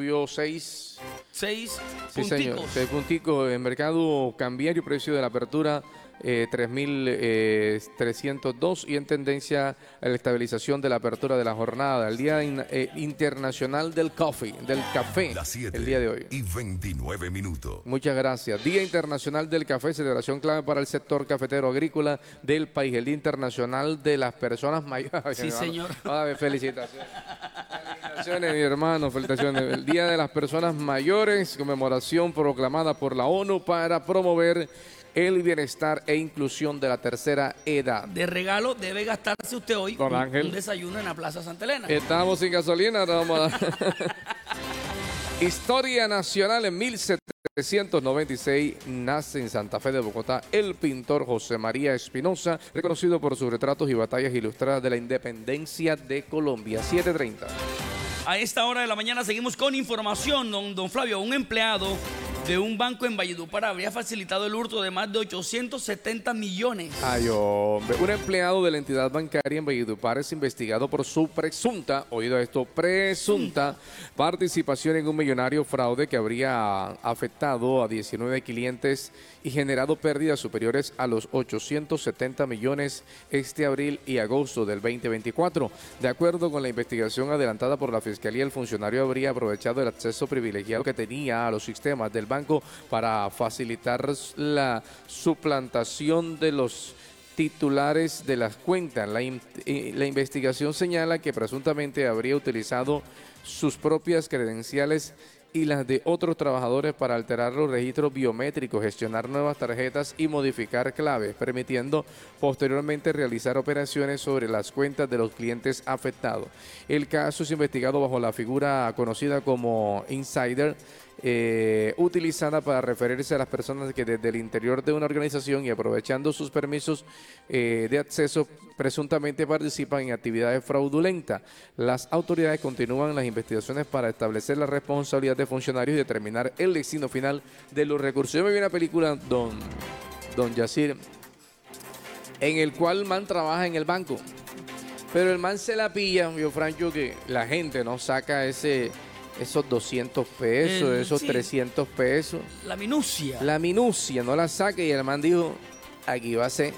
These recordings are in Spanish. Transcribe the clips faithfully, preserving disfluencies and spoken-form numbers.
subió seis. Seis Sí, punticos. señor. Seis punticos. En mercado cambiario, precio de la apertura eh, tres mil trescientos dos y en tendencia a la estabilización de la apertura de la jornada. El Día in, eh, Internacional del Coffee, del Café, Las siete el día de hoy. y veintinueve minutos. Muchas gracias. Día Internacional del Café, celebración clave para el sector cafetero agrícola del país. El Día Internacional de las Personas Mayores. Sí, señor. Ay, felicitaciones. Felicitaciones, mi hermano, felicitaciones. El Día de las Personas Mayores, conmemoración proclamada por la ONU para promover el bienestar e inclusión de la tercera edad. De regalo debe gastarse usted hoy Don un, Ángel. un desayuno en la Plaza Santa Elena. Estamos sin gasolina, ahora vamos a dar. Historia nacional. En mil setecientos noventa y seis nace en Santa Fe de Bogotá el pintor José María Espinosa, reconocido por sus retratos y batallas ilustradas de la independencia de Colombia. siete treinta. A esta hora de la mañana seguimos con información, don, don Flavio. Un empleado de un banco en Valledupar habría facilitado el hurto de más de ochocientos setenta millones. Ay, hombre. Un empleado de la entidad bancaria en Valledupar es investigado por su presunta, oído esto, presunta participación en un millonario fraude que habría afectado a diecinueve clientes y generado pérdidas superiores a los ochocientos setenta millones este abril y agosto del veinte veinticuatro. De acuerdo con la investigación adelantada por la Fiscalía, el funcionario habría aprovechado el acceso privilegiado que tenía a los sistemas del banco para facilitar la suplantación de los titulares de las cuentas. La, in la investigación señala que presuntamente habría utilizado sus propias credenciales y las de otros trabajadores para alterar los registros biométricos, gestionar nuevas tarjetas y modificar claves, permitiendo posteriormente realizar operaciones sobre las cuentas de los clientes afectados. El caso es investigado bajo la figura conocida como insider, Eh, utilizada para referirse a las personas que desde el interior de una organización y aprovechando sus permisos eh, de acceso presuntamente participan en actividades fraudulentas. Las autoridades continúan las investigaciones para establecer la responsabilidad de funcionarios y determinar el destino final de los recursos. Yo me vi una película, don, don Yacir, en el cual el man trabaja en el banco, pero el man se la pilla, yo Francho, que la gente no saca ese... esos doscientos pesos, El- esos sí. trescientos pesos. La minucia. La minucia, no la saque. Y el man dijo, aquí va a ser,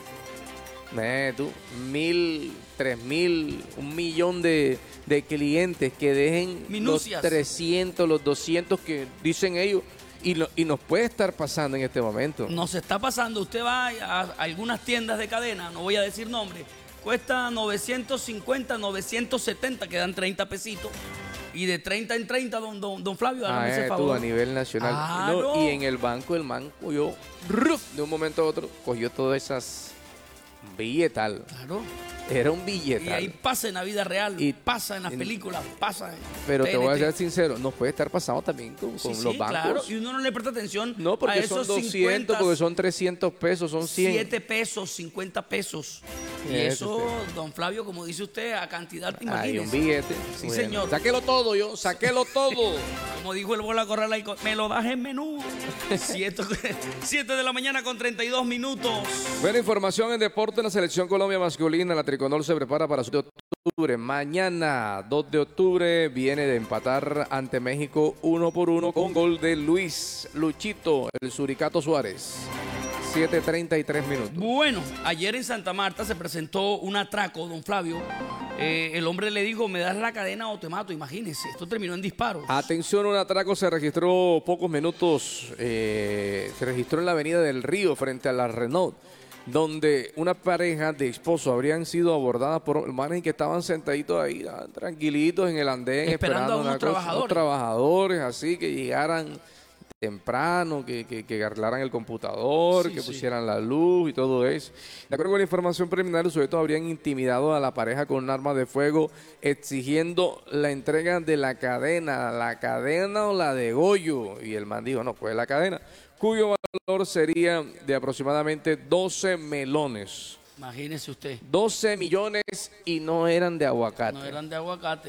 eh, tú, mil, tres mil, un millón de, de clientes que dejen Minucias. los trescientos, los doscientos que dicen ellos. Y, lo, y nos puede estar pasando en este momento. Nos está pasando. Usted va a, a algunas tiendas de cadena, no voy a decir nombre, cuesta novecientos cincuenta, novecientos setenta, que dan treinta pesitos. Y de treinta en treinta, don, don, don Flavio, hágame Ah, ese eh, favor. tú, a nivel nacional. Claro. No, y en el banco el man cogió, ¡ruf! De un momento a otro, cogió todas esas billetal. Claro. Era un Y billetal. ahí pasa en la vida real, Y- pasa en las en- películas, pasa en Pero te voy a T N T. ser sincero, nos puede estar pasando también con, Sí, con sí, los bancos. claro, y uno no le presta atención No, porque a esos son doscientos, cincuenta, porque son trescientos pesos, son cien. siete pesos, cincuenta pesos. Y Eso eso, don Flavio, como dice usted, a cantidad, Hay imagínese. un billete. Sí, Bueno, señor. Sáquelo todo, yo, sáquelo todo. Como dijo el bola corral ahí, me lo das en menú. Siete, siete de la mañana con treinta y dos minutos. Buena información en deporte. La selección Colombia masculina, la tricolor se prepara para su de octubre. Mañana, dos de octubre, viene de empatar ante México uno por uno con gol de Luis Luchito, el Suricato Suárez. siete treinta y tres minutos. Bueno, ayer en Santa Marta se presentó un atraco, don Flavio. Eh, el hombre le dijo, me das la cadena o te mato, imagínese. Esto terminó en disparos. Atención, un atraco se registró pocos minutos, eh, se registró en la avenida del Río frente a la Renault, donde una pareja de esposos habrían sido abordadas por manes que estaban sentaditos ahí, ah, tranquilitos en el andén, Esperando a una unos cosa, trabajadores. unos trabajadores así que llegaran temprano, que, que, que arreglaran el computador, Sí, que sí. pusieran la luz y todo eso. De acuerdo con la información preliminar, los sujetos habrían intimidado a la pareja con un arma de fuego, exigiendo la entrega de la cadena, la cadena o la de Goyo. Y el man dijo, no, pues la cadena, cuyo valor sería de aproximadamente doce melones. Imagínese usted. doce millones y no eran de aguacate. No eran de aguacate.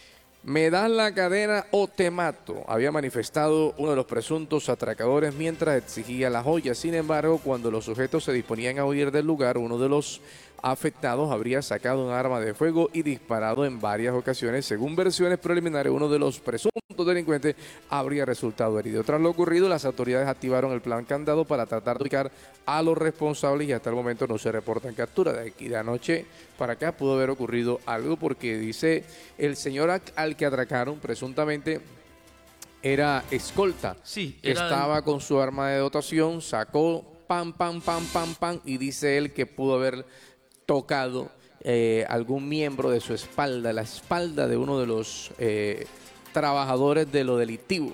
Me das la cadena o te mato, había manifestado uno de los presuntos atracadores mientras exigía la joya. Sin embargo, cuando los sujetos se disponían a huir del lugar, uno de los afectados habría sacado un arma de fuego y disparado en varias ocasiones. Según versiones preliminares, uno de los presuntos presunto delincuente habría resultado herido. Tras lo ocurrido, las autoridades activaron el plan candado para tratar de ubicar a los responsables y hasta el momento no se reportan capturas. De aquí de anoche para acá pudo haber ocurrido algo porque dice el señor al que atracaron presuntamente era escolta. Sí, era estaba el... con su arma de dotación, sacó pam, pam, pam, pam, pam y dice él que pudo haber tocado eh, algún miembro de su espalda, la espalda de uno de los eh, trabajadores de lo delictivo.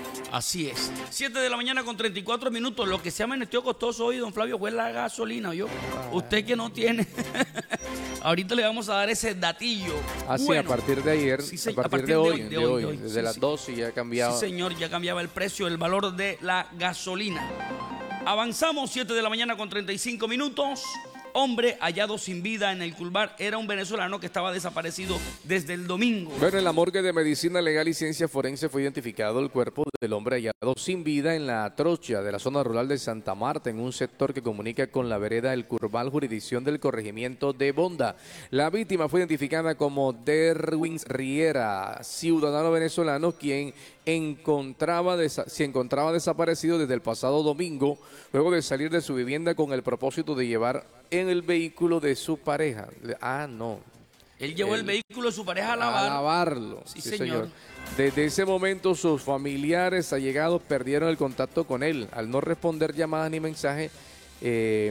Así es. siete de la mañana con treinta y cuatro minutos. Lo que se me metió costoso hoy, don Flavio, fue la gasolina. Yo, usted que no tiene. Ahorita le vamos a dar ese datillo. Así, ah, bueno, a partir de ayer, sí, sí, a, partir a partir de, de hoy, hoy, de de hoy, hoy, de hoy. desde Sí, las sí. doce ya cambiaba. Sí, señor, ya cambiaba el precio, el valor de la gasolina. Avanzamos, siete de la mañana con treinta y cinco minutos. Hombre hallado sin vida en el Culbar era un venezolano que estaba desaparecido desde el domingo. Bueno, en la morgue de Medicina Legal y Ciencia Forense fue identificado el cuerpo del hombre hallado sin vida en la trocha de la zona rural de Santa Marta, en un sector que comunica con la vereda El Curval, jurisdicción del corregimiento de Bonda. La víctima fue identificada como Derwin Riera, ciudadano venezolano, quien encontraba se encontraba desaparecido desde el pasado domingo, luego de salir de su vivienda con el propósito de llevar en el vehículo de su pareja. Ah, no. Él llevó el, el vehículo de su pareja a lavar. A lavarlo. Sí, sí señor. señor. Desde ese momento sus familiares allegados perdieron el contacto con él al no responder llamadas ni mensajes eh,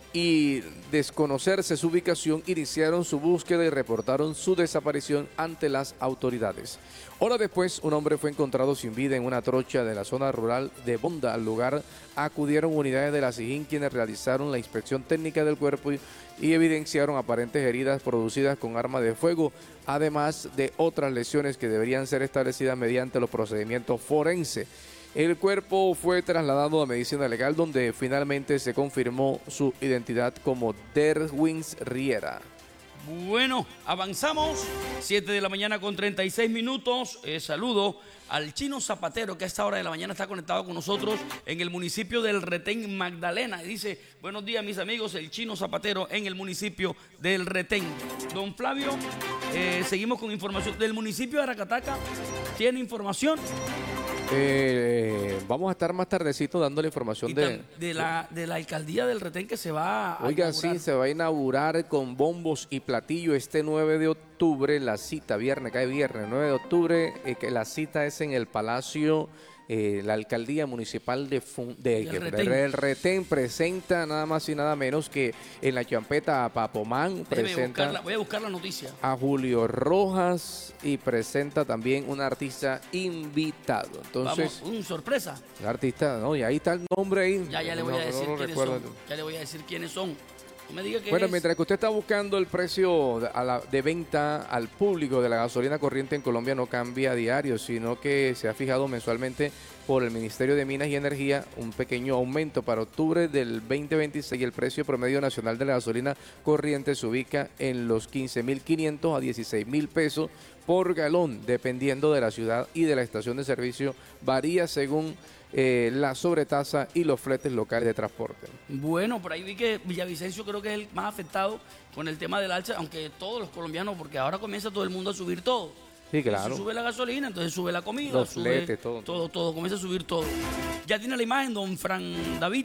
y desconocerse su ubicación, iniciaron su búsqueda y reportaron su desaparición ante las autoridades. Horas después, un hombre fue encontrado sin vida en una trocha de la zona rural de Bonda. Al lugar acudieron unidades de la SIJIN, quienes realizaron la inspección técnica del cuerpo y, y evidenciaron aparentes heridas producidas con arma de fuego, además de otras lesiones que deberían ser establecidas mediante los procedimientos forenses. El cuerpo fue trasladado a Medicina Legal, donde finalmente se confirmó su identidad como Derwin Riera. Bueno, avanzamos. siete de la mañana con treinta y seis minutos. Eh, saludo al Chino Zapatero, que a esta hora de la mañana está conectado con nosotros en el municipio del Retén, Magdalena. Y dice, buenos días, mis amigos, el Chino Zapatero en el municipio del Retén. Don Flavio, eh, seguimos con información del municipio de Aracataca. ¿Tiene información? Eh, vamos a estar más tardecito dando la información de, de, la, de la alcaldía del Retén que se va a Oiga, inaugurar. sí, se va a inaugurar con bombos y platillo este nueve de octubre, la cita, viernes, cae viernes, nueve de octubre, eh, que la cita es en el Palacio. Eh, la alcaldía municipal de, Fun, de, de Retén. El Retén presenta nada más y nada menos que en la champeta a Papomán, presenta buscar la, voy a buscar la noticia, a Julio Rojas y presenta también un artista invitado. Entonces, vamos, un sorpresa. El artista, no, y ahí está el nombre ahí. Ya, ya le voy no, a decir no, no quiénes recuerdo. son. Ya le voy a decir quiénes son. No me diga que bueno, es. mientras que usted está buscando el precio de, a la, de venta al público de la gasolina corriente en Colombia no cambia a diario, sino que se ha fijado mensualmente por el Ministerio de Minas y Energía un pequeño aumento para octubre del veinte veintiséis. El precio promedio nacional de la gasolina corriente se ubica en los quince mil quinientos a dieciséis mil pesos por galón, dependiendo de la ciudad y de la estación de servicio. Varía según eh, la sobretasa y los fletes locales de transporte. Bueno, por ahí vi que Villavicencio creo que es el más afectado con el tema del alza, aunque todos los colombianos, porque ahora comienza todo el mundo a subir todo. Sí, claro. Entonces sube la gasolina, entonces sube la comida, los sube fletes, todo. todo, todo, comienza a subir todo. Ya tiene la imagen, don Fran David.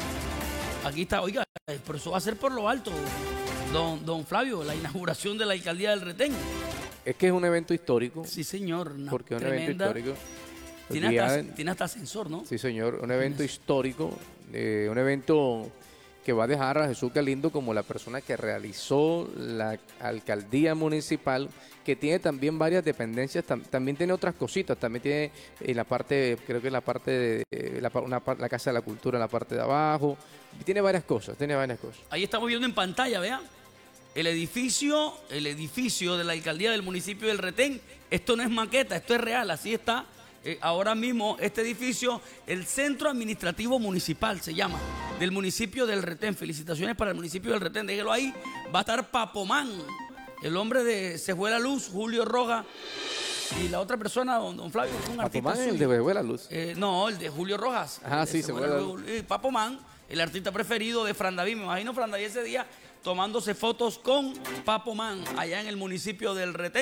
Aquí está, oiga, pero eso va a ser por lo alto, don, don Flavio, la inauguración de la alcaldía del Retén. Es que es un evento histórico. Sí, señor. Una porque es un tremenda, evento histórico. Tiene hasta, tiene hasta ascensor, ¿no? Sí, señor. Un evento histórico. Eh, un evento que va a dejar a Jesús Galindo como la persona que realizó la alcaldía municipal, que tiene también varias dependencias, tam, también tiene otras cositas, también tiene en la parte, creo que en la parte de eh, la, una, la Casa de la Cultura en la parte de abajo, tiene varias cosas, tiene varias cosas. Ahí estamos viendo en pantalla, vean. El edificio, el edificio de la alcaldía del municipio del Retén, esto no es maqueta, esto es real, así está. Eh, ahora mismo este edificio, el Centro Administrativo Municipal se llama, del municipio del Retén. Felicitaciones para el municipio del Retén, déjelo ahí. Va a estar Papomán, el hombre de Se Fue la Luz, Julio Rojas, y la otra persona, don, don Flavio, es un artista Papomán, suyo. el de Se Fue la Luz. Eh, no, el de Julio Rojas. Ah, sí, Se Fue la Luz. Eh, Papomán, el artista preferido de Fran David. Me imagino Fran David ese día tomándose fotos con Papomán allá en el municipio del Retén.